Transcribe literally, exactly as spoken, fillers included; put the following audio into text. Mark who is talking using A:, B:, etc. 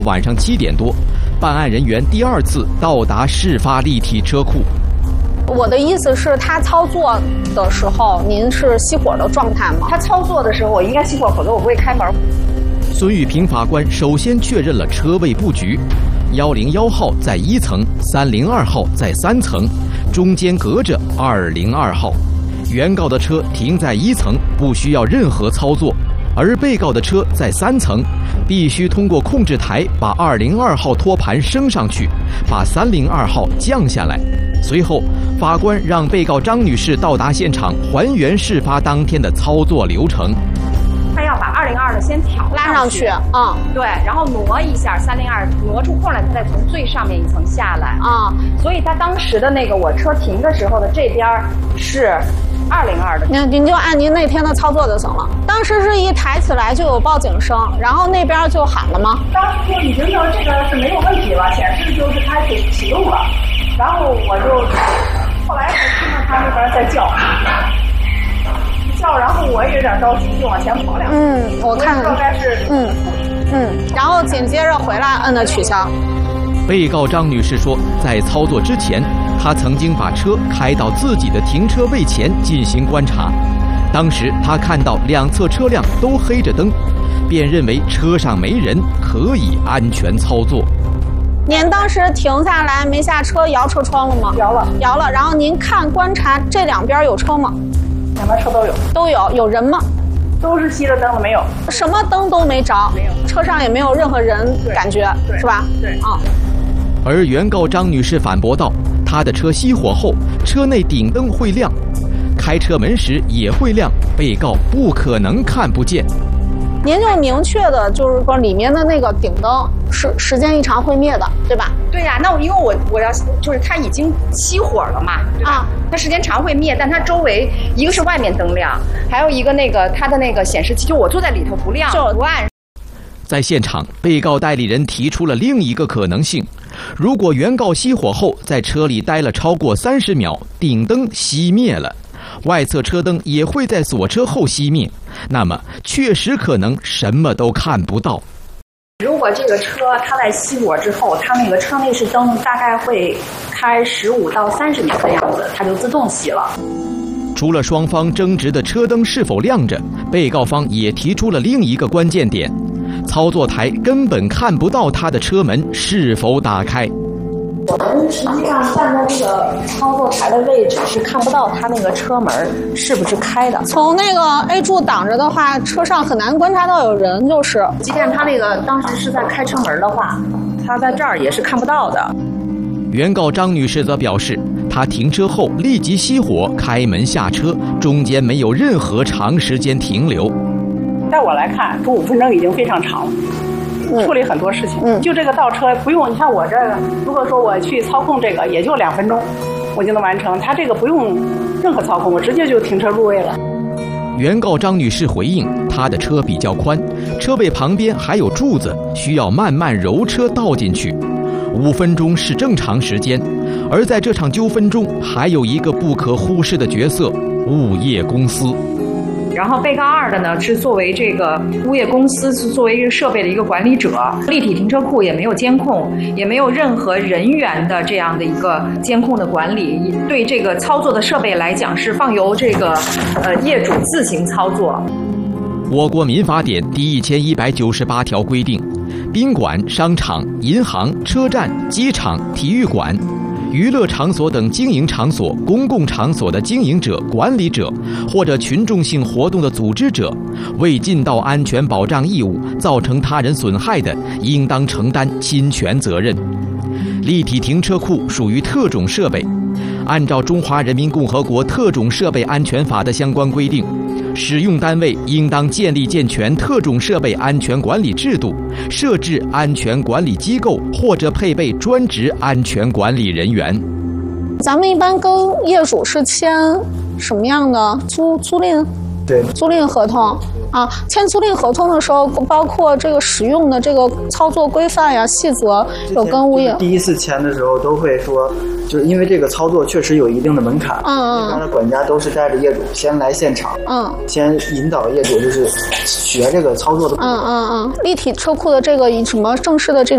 A: 晚上七点多，办案人员第二次到达事发立体车库。
B: 我的意思是，他操作的时候，您是熄火的状态吗？
C: 他操作的时候，我应该熄火，否则我不会开门。
A: 孙玉平法官首先确认了车位布局：一零一号在一层，三零二号在三层，中间隔着二零二号。原告的车停在一层，不需要任何操作。而被告的车在三层，必须通过控制台把二零二号托盘升上去，把三零二号降下来。随后，法官让被告张女士到达现场，还原事发当天的操作流程。
C: 他要把二零二的先挑
B: 拉上去，
C: 嗯，对，然后挪一下三零二，挪出空来，再从最上面一层下来啊、嗯。所以他当时的那个我车停的时候的这边是二零二的，
B: 您您就按您那天的操作就行了。当时是一抬起来就有报警声，然后那边就喊了吗？
C: 当时就已经说这个是没有问题了，显示就是开始启动了，然后我就后来才听到他那边在叫。叫，然后我也有点着急，就往前跑两步。
B: 嗯，我看
C: 大概是
B: 嗯嗯，然后紧接着回来摁的取消。
A: 被告张女士说，在操作之前，她曾经把车开到自己的停车位前进行观察，当时她看到两侧车辆都黑着灯，便认为车上没人，可以安全操作。
B: 您当时停下来没下车摇车窗了吗？
C: 摇了，
B: 摇了。然后您看观察这两边有车吗？
C: 两边车都有，
B: 都有。有人吗？
C: 都是熄着灯的，没有，
B: 什么灯都没着，
C: 没有，
B: 车上也没有任何人感觉，是吧？
C: 对，
B: 啊、嗯。
A: 而原告张女士反驳道，她的车熄火后，车内顶灯会亮，开车门时也会亮，被告不可能看不见。
B: 您就明确的就是说，里面的那个顶灯是时间一长会灭的，对吧？
C: 对呀、啊，那我因为我我要就是它已经熄火了嘛，对吧？啊，它时间长会灭，但它周围一个是外面灯亮，还有一个那个它的那个显示器，就我坐在里头不亮，不暗。
A: 在现场，被告代理人提出了另一个可能性：如果原告熄火后在车里待了超过三十秒，顶灯熄灭了，外侧车灯也会在锁车后熄灭，那么确实可能什么都看不到。
C: 如果这个车它在熄火之后，它那个车内饰灯大概会开十五到三十秒的样子，它就自动熄了。
A: 除了双方争执的车灯是否亮着，被告方也提出了另一个关键点：操作台根本看不到他的车门是否打开。
C: 我们实际上站在这个操作台的位置是看不到它那个车门是不是开的。
B: 从那个 A 柱挡着的话，车上很难观察到有人，就是。
C: 即便他那个当时是在开车门的话，他在这儿也是看不到的。
A: 原告张女士则表示，她停车后立即熄火，开门下车，中间没有任何长时间停留。
C: 在我来看，这五分钟已经非常长了。处理很多事情，
B: 嗯，
C: 就这个倒车不用，你看我这个，如果说我去操控这个，也就两分钟，我就能完成。他这个不用任何操控，我直接就停车入位了。
A: 原告张女士回应，她的车比较宽，车位旁边还有柱子，需要慢慢揉车倒进去。五分钟是正常时间，而在这场纠纷中，还有一个不可忽视的角色——物业公司。
D: 然后被告二的呢是作为这个物业公司是作为一个设备的一个管理者，立体停车库也没有监控，也没有任何人员的这样的一个监控的管理，对这个操作的设备来讲是放由这个呃业主自行操作。
A: 我国民法典第一千一百九十八条规定，宾馆、商场、银行、车站、机场、体育馆、娱乐场所等经营场所、公共场所的经营者、管理者或者群众性活动的组织者，为尽到安全保障义务，造成他人损害的，应当承担侵权责任。立体停车库属于特种设备，按照《中华人民共和国特种设备安全法》的相关规定，使用单位应当建立健全特种设备安全管理制度，设置安全管理机构或者配备专职安全管理人员。
B: 咱们一般跟业主是签什么样的租租赁？
E: 对，
B: 租赁合同啊，签租赁合同的时候，包括这个使用的这个操作规范呀、细则，有跟物业。
E: 第一次签的时候都会说，就是因为这个操作确实有一定的门槛，
B: 嗯嗯，
E: 一般的管家都是带着业主先来现场，
B: 嗯，
E: 先引导业主就是学这个操作的。
B: 嗯嗯嗯，立体车库的这个什么正式的这种。